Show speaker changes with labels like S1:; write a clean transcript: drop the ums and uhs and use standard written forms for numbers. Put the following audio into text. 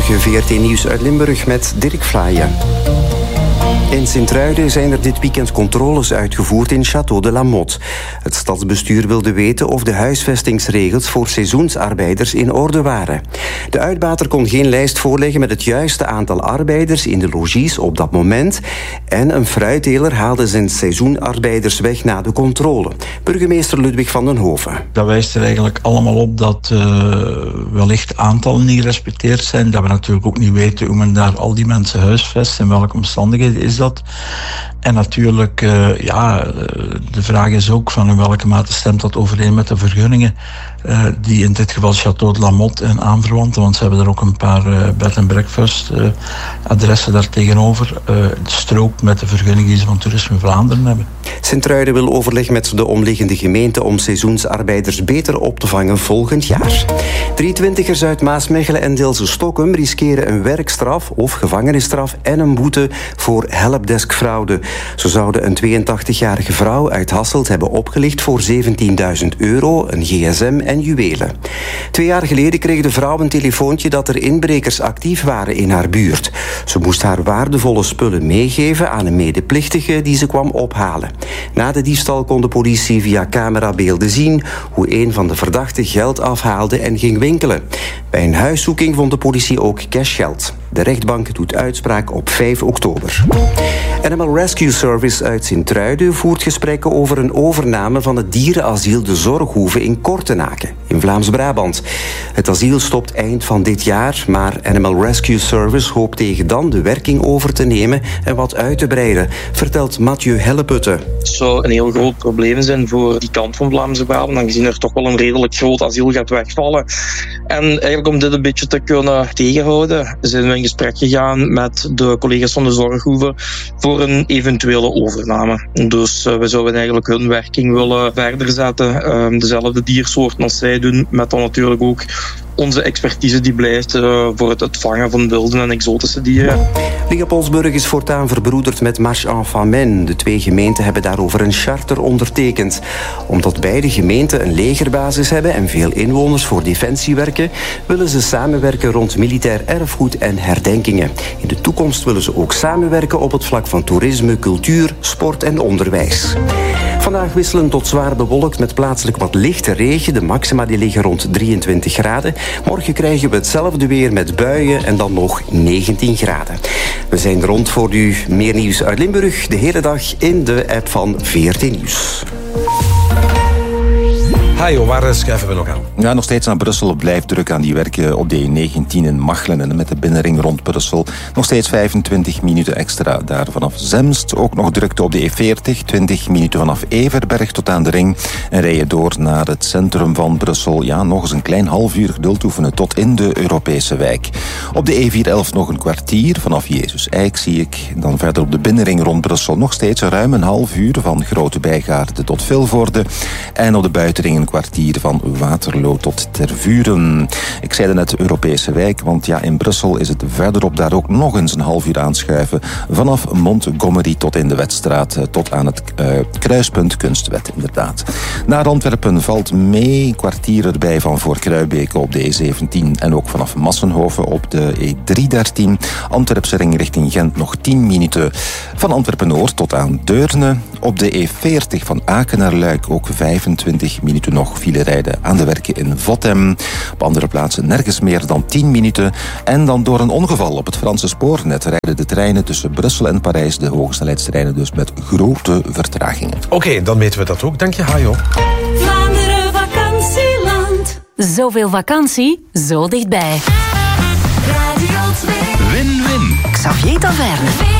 S1: Goedemorgen, VRT Nieuws uit Limburg met Dirk Vlaaien. In Sint-Truiden zijn er dit weekend controles uitgevoerd in Château de la Motte. Het stadsbestuur wilde weten of de huisvestingsregels voor seizoensarbeiders in orde waren. De uitbater kon geen lijst voorleggen met het juiste aantal arbeiders in de logies op dat moment. En een fruitteler haalde zijn seizoenarbeiders weg na de controle. Burgemeester Ludwig van den Hoven.
S2: Dat wijst er eigenlijk allemaal op dat wellicht aantallen niet gerespecteerd zijn. Dat we natuurlijk ook niet weten hoe men daar al die mensen huisvest, in welke omstandigheden is dat. En natuurlijk, de vraag is ook van in welke mate stemt dat overeen met de vergunningen die in dit geval Château de la Motte en aanverwanten, want ze hebben er ook een paar bed and breakfast adressen daar tegenover. Het strookt met de vergunning die ze van Toerisme Vlaanderen hebben.
S1: Sint-Truiden wil overleg met de omliggende gemeenten om seizoensarbeiders beter op te vangen volgend jaar. 23ers uit Maasmechelen en Deelze-Stokkum riskeren een werkstraf of gevangenisstraf en een boete voor helpdeskfraude. Zo zouden een 82-jarige vrouw uit Hasselt hebben opgelicht voor €17.000, een gsm en juwelen. 2 jaar geleden kreeg de vrouw een telefoontje dat er inbrekers actief waren in haar buurt. Ze moest haar waardevolle spullen meegeven aan een medeplichtige die ze kwam ophalen. Na de diefstal kon de politie via camerabeelden zien hoe een van de verdachten geld afhaalde en ging winkelen. Bij een huiszoeking vond de politie ook cashgeld. De rechtbank doet uitspraak op 5 oktober. Animal Rescue Service uit Sint-Truiden voert gesprekken over een overname van het dierenasiel De Zorghoeve in Kortenaken, in Vlaams-Brabant. Het asiel stopt eind van dit jaar, maar Animal Rescue Service hoopt tegen dan de werking over te nemen en wat uit te breiden, vertelt Mathieu Helleputte.
S3: Het zou een heel groot probleem zijn voor die kant van Vlaams-Brabant, aangezien er toch wel een redelijk groot asiel gaat wegvallen. En eigenlijk om dit een beetje te kunnen tegenhouden, zijn we in gesprek gegaan met de collega's van De Zorghoeve voor een eventuele overname. Dus we zouden eigenlijk hun werking willen verder zetten. Dezelfde diersoorten als zij doen, met dan natuurlijk ook onze expertise die blijft voor het vangen van wilde en exotische dieren.
S1: Leopoldsburg is voortaan verbroederd met Marche-en-Famenne. De 2 gemeenten hebben daarover een charter ondertekend. Omdat beide gemeenten een legerbasis hebben en veel inwoners voor defensie werken, willen ze samenwerken rond militair erfgoed en herdenkingen. In de toekomst willen ze ook samenwerken op het vlak van toerisme, cultuur, sport en onderwijs. Vandaag wisselend tot zwaar bewolkt met plaatselijk wat lichte regen. De maxima die liggen rond 23 graden. Morgen krijgen we hetzelfde weer met buien en dan nog 19 graden. We zijn rond voor u. Meer nieuws uit Limburg de hele dag in de app van VRT Nieuws.
S4: Hajo, waar schuiven we nog aan?
S5: Ja, nog steeds naar Brussel. Blijft druk aan die werken op de E19 in Machelen en met de binnenring rond Brussel. Nog steeds 25 minuten extra daar vanaf Zemst. Ook nog drukte op de E40, 20 minuten vanaf Everberg tot aan de ring. En rij je door naar het centrum van Brussel. Ja, nog eens een klein half uur geduld oefenen tot in de Europese wijk. Op de E411 nog een kwartier vanaf Jezus Eik zie ik. Dan verder op de binnenring rond Brussel nog steeds ruim een half uur van Grote Bijgaarde tot Vilvoorde. En op de buitenring een kwartier van Waterloo tot Tervuren. Ik zei net Europese wijk, want ja, in Brussel is het verderop daar ook nog eens een half uur aanschuiven. Vanaf Montgomery tot in de Wetstraat, tot aan het kruispunt Kunstwet, inderdaad. Naar Antwerpen valt mee, een kwartier erbij van voor Kruibeke op de E17 en ook vanaf Massenhoven op de E313. Antwerpse ring richting Gent nog 10 minuten. Van Antwerpen-Noord tot aan Deurne. Op de E40 van Aken naar Luik ook 25 minuten nog file rijden aan de werken in Votem. Op andere plaatsen nergens meer dan 10 minuten. En dan door een ongeval op het Franse spoornet rijden de treinen tussen Brussel en Parijs, de hogesnelheidstreinen dus, met grote vertragingen.
S4: Oké, dan weten we dat ook. Dank je, Hajo.
S6: Vlaanderen vakantieland. Zoveel vakantie, zo dichtbij. Radio 2.
S7: Win-win.
S6: Xavier Taverne.